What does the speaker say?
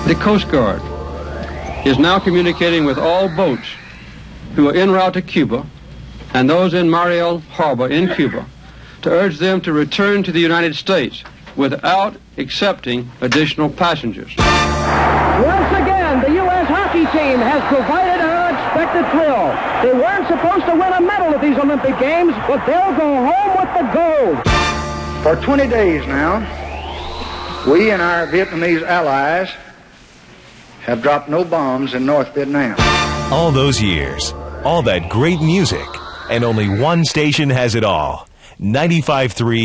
The Coast Guard is now communicating with all boats who are en route to Cuba and those in Mariel Harbor in Cuba to urge them to return to the United States without accepting additional passengers. Once again, the U.S. hockey team has provided an unexpected thrill. They weren't supposed to win a medal at these Olympic Games, but they'll go home with the gold. For 20 days now, we and our Vietnamese allies have dropped no bombs in North Vietnam. All those years, all that great music, and only one station has it all. 95.3